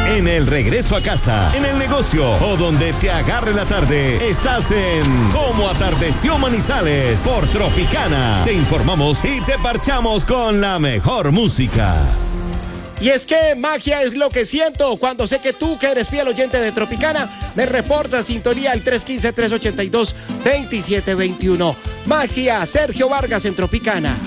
En el regreso a casa, en el negocio o donde te agarre la tarde, estás en Cómo Atardeció Manizales por Tropicana. Te informamos y te parchamos con la mejor música. Y es que magia es lo que siento cuando sé que tú, que eres fiel oyente de Tropicana, me reportas sintonía al 315-382-2721. Magia, Sergio Vargas en Tropicana.